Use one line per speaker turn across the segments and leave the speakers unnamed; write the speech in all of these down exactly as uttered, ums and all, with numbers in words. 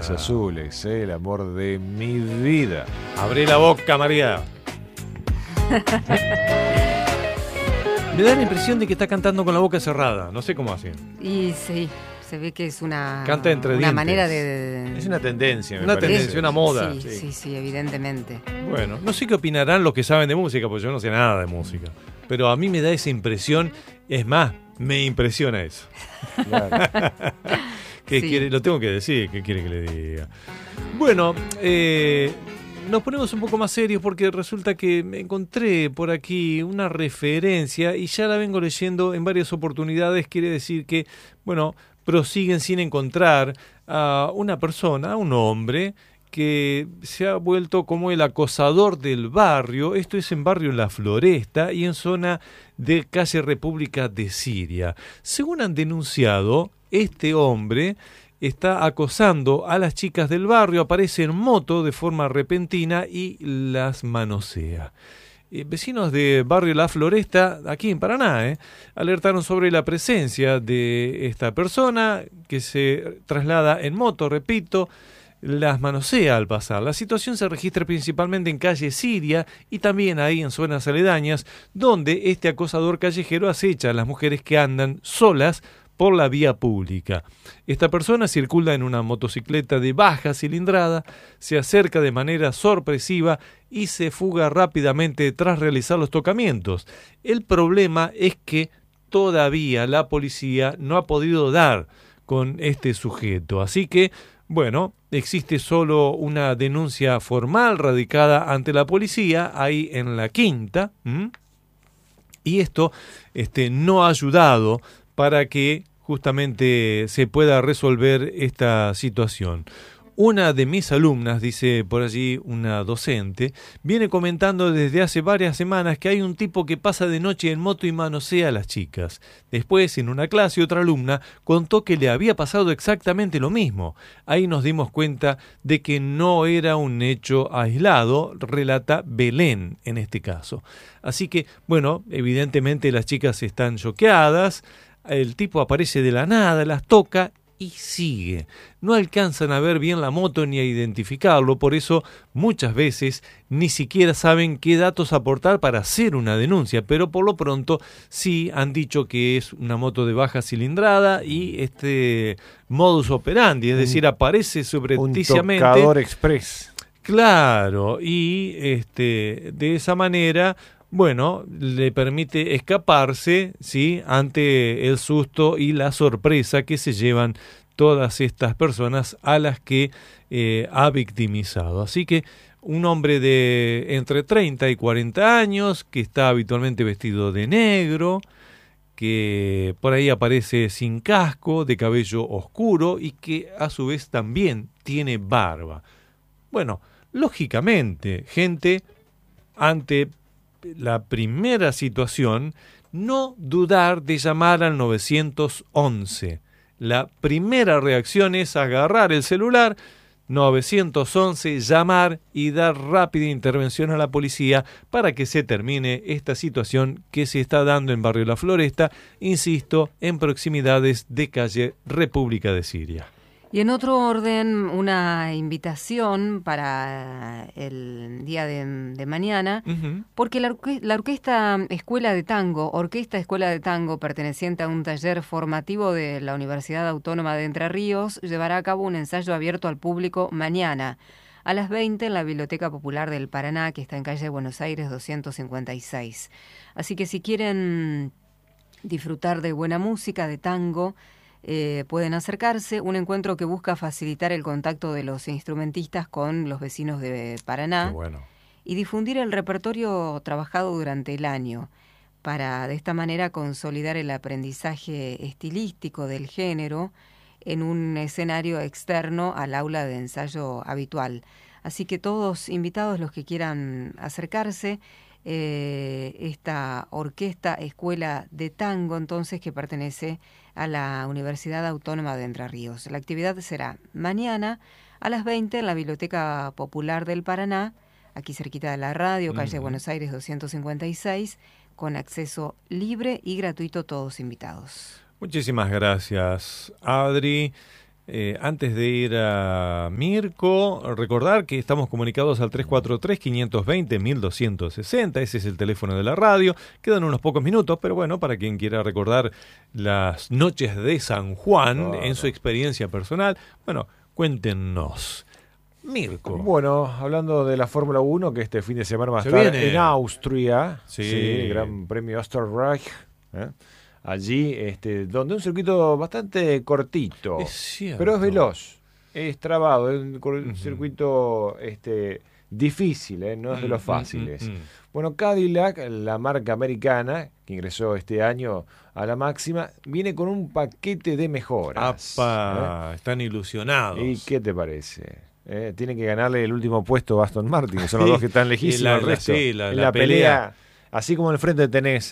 ojos azules, ¿eh? El amor de mi vida.
Abrí la boca, María. Me da la impresión de que está cantando con la boca cerrada. No sé cómo hace.
Y sí, se ve que es una,
Canta entre
una
dientes.
manera de, de...
Es una tendencia, me
Una
parece.
tendencia, una moda.
Sí, sí, sí, sí, evidentemente.
Bueno, no sé qué opinarán los que saben de música, porque yo no sé nada de música. Pero a mí me da esa impresión. Es más, me impresiona eso.
Claro.
¿Qué
Sí.
quiere? Lo tengo que decir, ¿qué quiere que le diga? Bueno, eh, nos ponemos un poco más serios porque resulta que me encontré por aquí una referencia y ya la vengo leyendo en varias oportunidades. Quiere decir que, bueno, prosiguen sin encontrar a una persona, a un hombre que se ha vuelto como el acosador del barrio. Esto es en barrio La Floresta y en zona de calle República de Siria. Según han denunciado, este hombre está acosando a las chicas del barrio, aparece en moto de forma repentina y las manosea. Eh, vecinos de barrio La Floresta, aquí en Paraná, eh, alertaron sobre la presencia de esta persona que se traslada en moto, repito, las manosea al pasar. La situación se registra principalmente en calle Siria y también ahí en zonas aledañas, donde este acosador callejero acecha a las mujeres que andan solas por la vía pública. Esta persona circula en una motocicleta de baja cilindrada, se acerca de manera sorpresiva y se fuga rápidamente tras realizar los tocamientos. El problema es que todavía la policía no ha podido dar con este sujeto. Así que, bueno, existe solo una denuncia formal radicada ante la policía ahí en la Quinta, ¿m? Y esto este, no ha ayudado para que justamente se pueda resolver esta situación. Una de mis alumnas, dice por allí una docente, viene comentando desde hace varias semanas que hay un tipo que pasa de noche en moto y manosea a las chicas. Después, en una clase, otra alumna contó que le había pasado exactamente lo mismo. Ahí nos dimos cuenta de que no era un hecho aislado, relata Belén en este caso. Así que, bueno, evidentemente las chicas están choqueadas. El tipo aparece de la nada, las toca y sigue. No alcanzan a ver bien la moto ni a identificarlo, por eso muchas veces ni siquiera saben qué datos aportar para hacer una denuncia, pero por lo pronto sí han dicho que es una moto de baja cilindrada y este modus operandi, es decir, aparece subrepticiamente.
Un tocador express.
Claro, y este de esa manera, bueno, le permite escaparse, ¿sí?, ante el susto y la sorpresa que se llevan todas estas personas a las que eh, ha victimizado. Así que un hombre de entre treinta y cuarenta años, que está habitualmente vestido de negro, que por ahí aparece sin casco, de cabello oscuro y que a su vez también tiene barba. Bueno, lógicamente, gente, ante la primera situación, no dudar de llamar al nueve once. La primera reacción es agarrar el celular, nueve once, llamar y dar rápida intervención a la policía para que se termine esta situación que se está dando en barrio La Floresta, insisto, en proximidades de calle República de Siria.
Y en otro orden, una invitación para el día de, de mañana, uh-huh. porque la, orque- la Orquesta Escuela de Tango, Orquesta Escuela de Tango, perteneciente a un taller formativo de la Universidad Autónoma de Entre Ríos, llevará a cabo un ensayo abierto al público mañana a las veinte en la Biblioteca Popular del Paraná, que está en calle Buenos Aires doscientos cincuenta y seis. Así que si quieren disfrutar de buena música, de tango, Eh, pueden acercarse, un encuentro que busca facilitar el contacto de los instrumentistas con los vecinos de Paraná.
Qué bueno.
Y difundir el repertorio trabajado durante el año, para de esta manera consolidar el aprendizaje estilístico del género en un escenario externo al aula de ensayo habitual. Así que todos invitados los que quieran acercarse, eh, esta orquesta Escuela de Tango, entonces, que pertenece a la Universidad Autónoma de Entre Ríos. La actividad será mañana a las veinte en la Biblioteca Popular del Paraná, aquí cerquita de la radio, calle uh-huh. Buenos Aires doscientos cincuenta y seis, con acceso libre y gratuito, todos invitados.
Muchísimas gracias, Adri. Eh, antes de ir a Mirko, recordar que estamos comunicados al tres cuatro tres, cinco dos cero, uno dos seis cero, ese es el teléfono de la radio. Quedan unos pocos minutos, pero bueno, para quien quiera recordar las noches de San Juan
Claro.
en su experiencia personal, bueno, cuéntenos. Mirko.
Bueno, hablando de la Fórmula uno, que este fin de semana va a
Se
estar
viene.
en Austria,
Sí.
el Gran Premio Österreich, ¿eh? Allí, este, donde un circuito bastante cortito,
Es cierto.
pero es veloz, es trabado, es un cor-
Ujú.
circuito este, difícil, ¿eh? No es de los
Mm,
fáciles.
mm, mm, mm.
Bueno, Cadillac, la marca americana que ingresó este año a la máxima, viene con un paquete de mejoras.
Apa, están ilusionados.
¿eh? ¿Y qué te parece? Eh, tienen que ganarle el último puesto a Aston Martin, que son los
Sí,
dos que están
y
lejísimos
la-
del
la-
resto.
sí, la-
en
la
la, pelea,
pelea.
así como en el frente tenés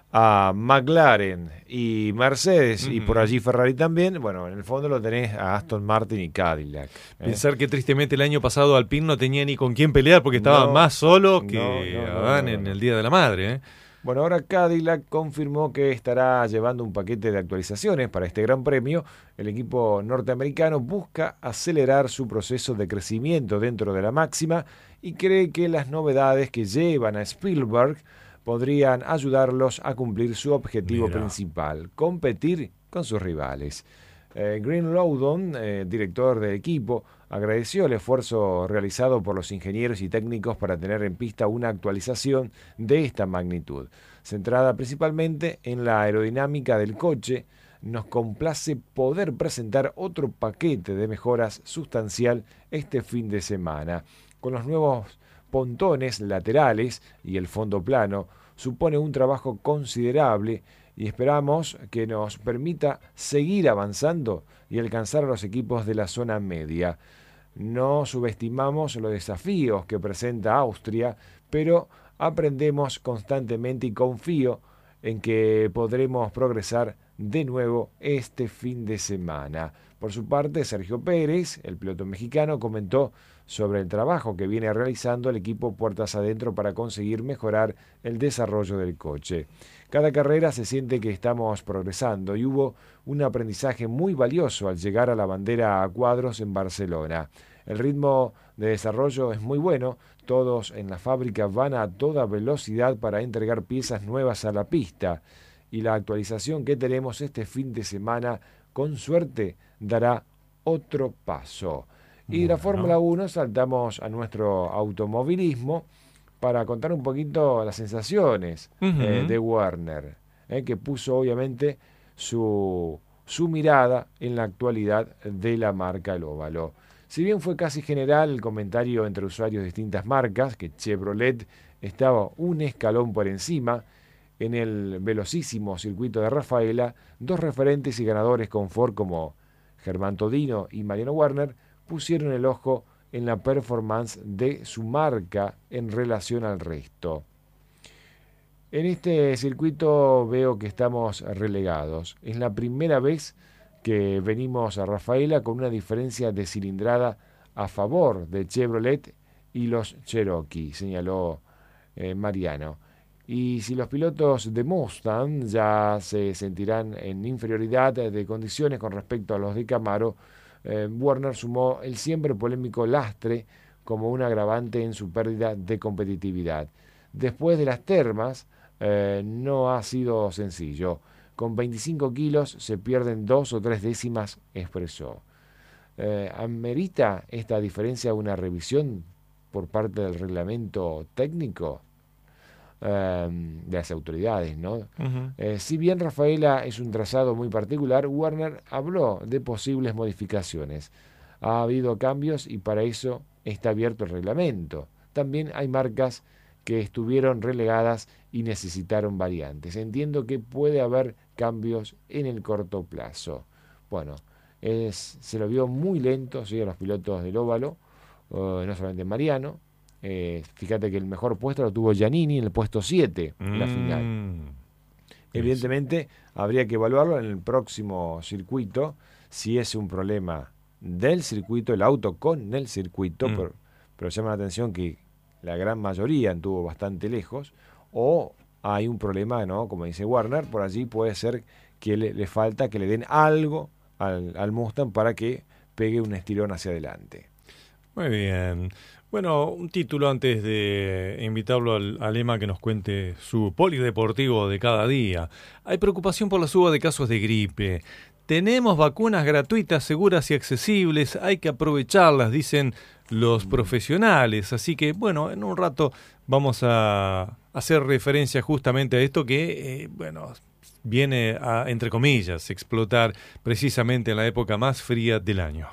a McLaren y Mercedes, y
Ujú.
por allí Ferrari también, bueno, en el fondo lo tenés a Aston Martin y Cadillac. ¿eh?
Pensar que tristemente el año pasado Alpine no tenía ni con quién pelear porque estaba
No,
más solo que
no, no, no,
Adán
no,
en
no.
el Día de la Madre. ¿eh?
Bueno, ahora Cadillac confirmó que estará llevando un paquete de actualizaciones para este Gran Premio. El equipo norteamericano busca acelerar su proceso de crecimiento dentro de la máxima y cree que las novedades que llevan a Spielberg podrían ayudarlos a cumplir su objetivo
Mira.
principal, competir con sus rivales. Eh, Green Loudon, eh, director del equipo, agradeció el esfuerzo realizado por los ingenieros y técnicos para tener en pista una actualización de esta magnitud. Centrada principalmente en la aerodinámica del coche, nos complace poder presentar otro paquete de mejoras sustancial este fin de semana. Con los nuevos pontones laterales y el fondo plano, supone un trabajo considerable y esperamos que nos permita seguir avanzando y alcanzar a los equipos de la zona media. No subestimamos los desafíos que presenta Austria, pero aprendemos constantemente y confío en que podremos progresar de nuevo este fin de semana. Por su parte, Sergio Pérez, el piloto mexicano, comentó sobre el trabajo que viene realizando el equipo puertas adentro para conseguir mejorar el desarrollo del coche. Cada carrera se siente que estamos progresando y hubo un aprendizaje muy valioso al llegar a la bandera a cuadros en Barcelona. El ritmo de desarrollo es muy bueno, todos en la fábrica van a toda velocidad para entregar piezas nuevas a la pista y la actualización que tenemos este fin de semana, con suerte, dará otro paso. Y de la
Bueno.
Fórmula uno saltamos a nuestro automovilismo para contar un poquito las sensaciones
Ujú.
eh, de Werner, eh, que puso obviamente su, su mirada en la actualidad de la marca El Óvalo. Si bien fue casi general el comentario entre usuarios de distintas marcas, que Chevrolet estaba un escalón por encima, en el velocísimo circuito de Rafaela, dos referentes y ganadores con Ford como Germán Todino y Mariano Werner pusieron el ojo en la performance de su marca en relación al resto. En este circuito veo que estamos relegados. Es la primera vez que venimos a Rafaela con una diferencia de cilindrada a favor de Chevrolet y los Cherokee, señaló eh, Mariano. Y si los pilotos de Mustang ya se sentirán en inferioridad de condiciones con respecto a los de Camaro, eh, Werner sumó el siempre polémico lastre como un agravante en su pérdida de competitividad. Después de las termas, eh, no ha sido sencillo. Con veinticinco kilos se pierden dos o tres décimas, expresó. Eh, ¿Amerita esta diferencia una revisión por parte del reglamento técnico eh, de las autoridades, ¿no?
Ujú.
Eh, si bien Rafaela es un trazado muy particular, Werner habló de posibles modificaciones. Ha habido cambios y para eso está abierto el reglamento. También hay marcas que estuvieron relegadas y necesitaron variantes. Entiendo que puede haber cambios en el corto plazo. Bueno, es, se lo vio muy lento, ¿sí?, a los pilotos del óvalo, uh, no solamente Mariano. Eh, fíjate que el mejor puesto lo tuvo Giannini en el puesto siete en la final.
Mm.
Evidentemente habría que evaluarlo en el próximo circuito, si es un problema del circuito, el auto con el circuito,
Mm.
pero, pero llama la atención que la gran mayoría anduvo bastante lejos, o hay un problema, ¿no? Como dice Werner, por allí puede ser que le, le falta que le den algo al, al Mustang para que pegue un estirón hacia adelante.
Muy bien. Bueno, un título antes de invitarlo al, al Emma que nos cuente su polideportivo de cada día. Hay preocupación por la suba de casos de gripe. Tenemos vacunas gratuitas, seguras y accesibles. Hay que aprovecharlas, dicen los profesionales. Así que, bueno, en un rato vamos a hacer referencia justamente a esto que, eh, bueno, viene a, entre comillas, explotar precisamente en la época más fría del año.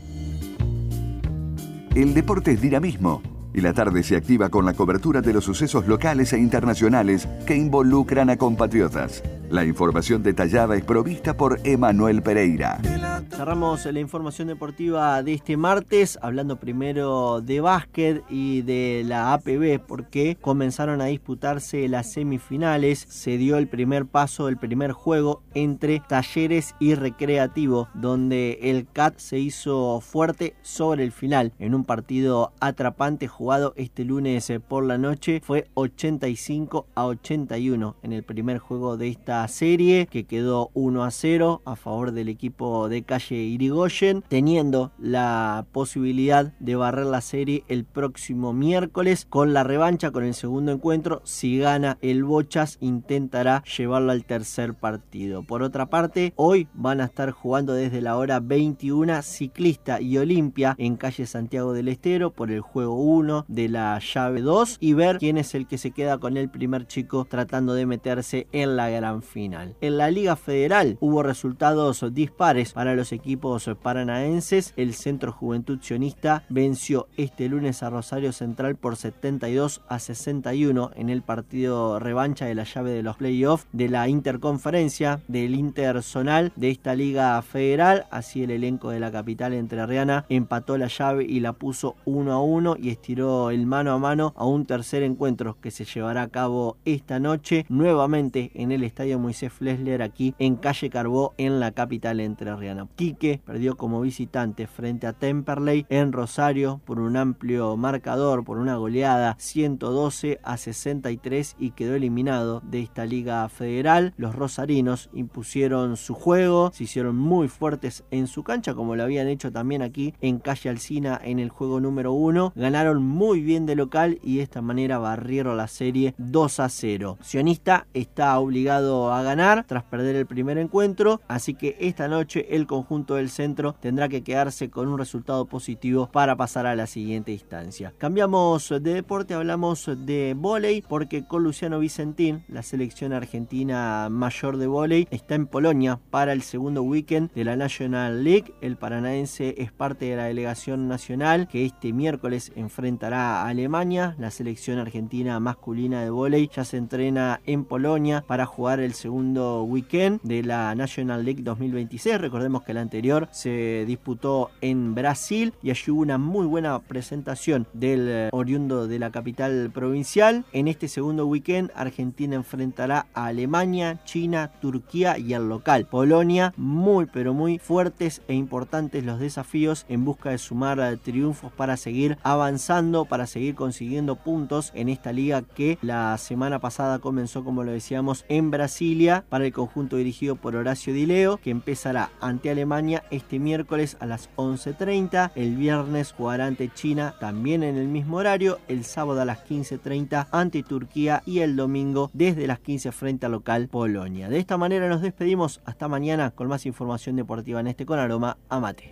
El deporte es dinamismo y la tarde se activa con la cobertura de los sucesos locales e internacionales que involucran a compatriotas. La información detallada es provista por Emanuel Pereira.
Cerramos la información deportiva de este martes hablando primero de básquet y de la A P B, porque comenzaron a disputarse las semifinales. Se dio el primer paso del primer juego entre Talleres y Recreativo, donde el C A T se hizo fuerte sobre el final en un partido atrapante jugado este lunes por la noche. Fue ochenta y cinco a ochenta y uno en el primer juego de esta serie, que quedó uno a cero a favor del equipo de Calle Irigoyen, teniendo la posibilidad de barrer la serie el próximo miércoles con la revancha, con el segundo encuentro. Si gana el Bochas, intentará llevarlo al tercer partido. Por otra parte, hoy van a estar jugando desde la hora veintiuna Ciclista y Olimpia en Calle Santiago del Estero por el juego uno de la llave dos y ver quién es el que se queda con el primer chico tratando de meterse en la gran final. En la Liga Federal hubo resultados dispares para los equipos paranaenses. El Centro Juventud Sionista venció este lunes a Rosario Central por setenta y dos a sesenta y uno en el partido revancha de la llave de los playoffs de la interconferencia del interzonal de esta Liga Federal. Así el elenco de la capital entrerriana empató la llave y la puso uno a uno y estiró el mano a mano a un tercer encuentro que se llevará a cabo esta noche nuevamente en el estadio Moisés Flesler, aquí en Calle Carbó, en la capital entrerriana. Quique perdió como visitante frente a Temperley en Rosario por un amplio marcador, por una goleada ciento doce a sesenta y tres, y quedó eliminado de esta Liga Federal. Los rosarinos impusieron su juego, se hicieron muy fuertes en su cancha, como lo habían hecho también aquí en Calle Alsina en el juego número uno. Ganaron muy bien de local y de esta manera barrieron la serie dos a cero. Sionista está obligado a ganar tras perder el primer encuentro, así que esta noche el conjunto del centro tendrá que quedarse con un resultado positivo para pasar a la siguiente instancia. Cambiamos de deporte, hablamos de vóley, porque con Luciano Vicentín, la selección argentina mayor de vóley, está en Polonia para el segundo weekend de la National League. El paranaense es parte de la delegación nacional que este miércoles enfrentará a Alemania. La selección argentina masculina de vóley ya se entrena en Polonia para jugar el segundo weekend de la National League dos mil veintiséis. Recordemos que la anterior se disputó en Brasil y allí hubo una muy buena presentación del oriundo de la capital provincial. En este segundo weekend, Argentina enfrentará a Alemania, China, Turquía y al local Polonia. Muy pero muy fuertes e importantes los desafíos en busca de sumar triunfos para seguir avanzando, para seguir consiguiendo puntos en esta liga que la semana pasada comenzó, como lo decíamos, en Brasilia para el conjunto dirigido por Horacio Di Leo, que empezará ante Alemania este miércoles a las once treinta. El viernes jugará ante China también en el mismo horario, el sábado a las quince treinta ante Turquía y el domingo desde las quince frente al local Polonia. De esta manera nos despedimos hasta mañana con más información deportiva en este Con Aroma a Mate.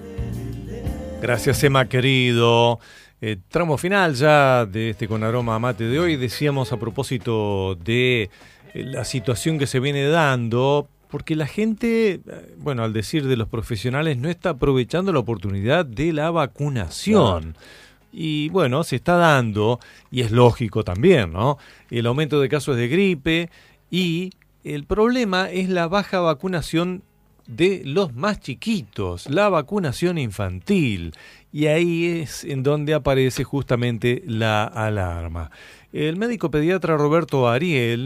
Gracias, Emma, querido. Eh, tramo final ya de este Con Aroma a Mate de hoy. Decíamos a propósito de eh, la situación que se viene dando, porque la gente, bueno, al decir de los profesionales, no está aprovechando la oportunidad de la vacunación. Claro. Y bueno, se está dando, y es lógico también, ¿no?, el aumento de casos de gripe, y el problema es la baja vacunación de los más chiquitos, la vacunación infantil, y ahí es en donde aparece justamente la alarma. El médico pediatra Roberto Ariel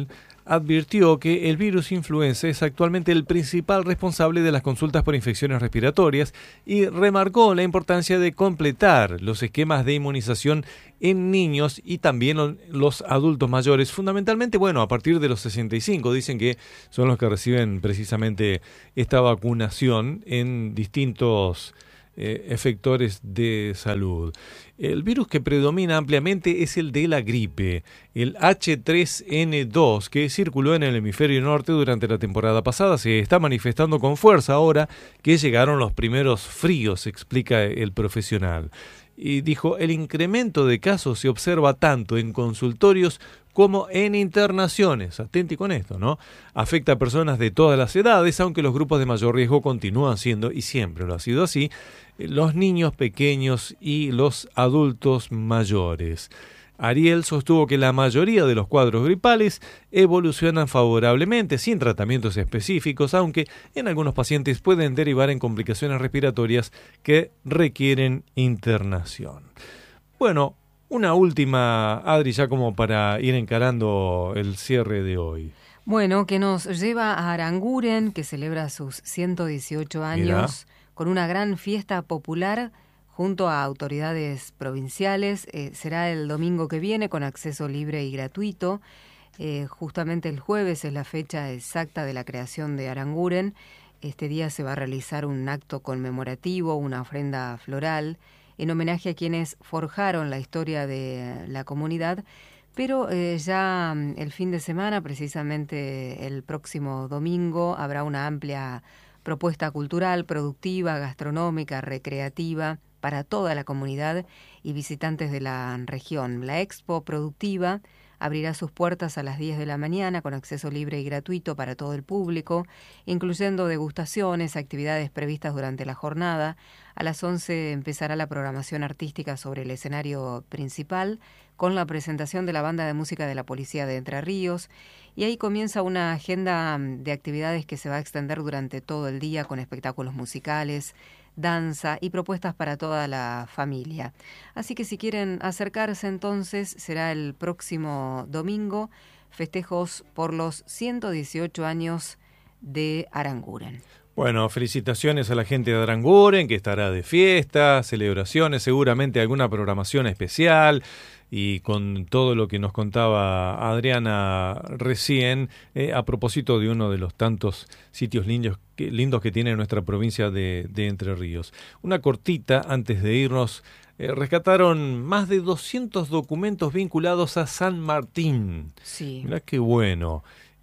advirtió que el virus influenza es actualmente el principal responsable de las consultas por infecciones respiratorias y remarcó la importancia de completar los esquemas de inmunización en niños y también los adultos mayores, fundamentalmente, bueno, a partir de los sesenta y cinco, dicen que son los que reciben precisamente esta vacunación en distintos eh, efectores de salud. El virus que predomina ampliamente es el de la gripe, el H tres N dos, que circuló en el hemisferio norte durante la temporada pasada. Se está manifestando con fuerza ahora que llegaron los primeros fríos, explica el profesional. Y dijo, el incremento de casos se observa tanto en consultorios como en internaciones. Atenti con esto, ¿no? Afecta a personas de todas las edades, aunque los grupos de mayor riesgo continúan siendo, y siempre lo ha sido así, los niños pequeños y los adultos mayores. Ariel sostuvo que la mayoría de los cuadros gripales evolucionan favorablemente, sin tratamientos específicos, aunque en algunos pacientes pueden derivar en complicaciones respiratorias que requieren internación. Bueno, una última, Adri, ya como para ir encarando el cierre de hoy.
Bueno, que nos lleva a Aranguren, que celebra sus ciento dieciocho años, Mirá. Con una gran fiesta popular junto a autoridades provinciales. Eh, será el domingo que viene con acceso libre y gratuito. Eh, justamente el jueves es la fecha exacta de la creación de Aranguren. Este día se va a realizar un acto conmemorativo, una ofrenda floral, en homenaje a quienes forjaron la historia de la comunidad. Pero eh, ya el fin de semana, precisamente el próximo domingo, habrá una amplia propuesta cultural, productiva, gastronómica, recreativa, para toda la comunidad y visitantes de la región. La Expo Productiva abrirá sus puertas a las diez de la mañana con acceso libre y gratuito para todo el público, incluyendo degustaciones, actividades previstas durante la jornada. A las once empezará la programación artística sobre el escenario principal, con la presentación de la banda de música de la Policía de Entre Ríos, y ahí comienza una agenda de actividades que se va a extender durante todo el día con espectáculos musicales, danza y propuestas para toda la familia. Así que si quieren acercarse entonces, será el próximo domingo, festejos por los ciento dieciocho años de Aranguren.
Bueno, felicitaciones a la gente de Aranguren, que estará de fiesta, celebraciones, seguramente alguna programación especial, y con todo lo que nos contaba Adriana recién, eh, a propósito de uno de los tantos sitios lindos que, lindos que tiene nuestra provincia de, de Entre Ríos. Una cortita antes de irnos. Eh, rescataron más de doscientos documentos vinculados a San Martín.
Sí.
Mirá qué bueno.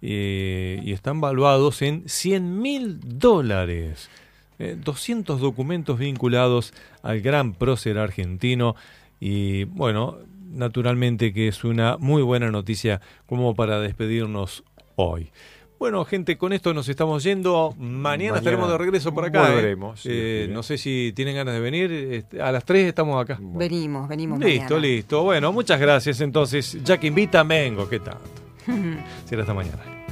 Eh, y están valuados en cien mil dólares. Eh, doscientos documentos vinculados al gran prócer argentino. Y bueno, naturalmente que es una muy buena noticia como para despedirnos hoy. Bueno, gente, con esto nos estamos yendo. Mañana, Mañana estaremos de regreso por acá.
Volveremos.
Eh. Sí, eh, no sé si tienen ganas de venir. A las tres estamos acá.
Bueno. Venimos, venimos
Listo,
mañana.
listo. Bueno, muchas gracias. Entonces, ya que invita, vengo. ¿Qué tanto? Será hasta mañana.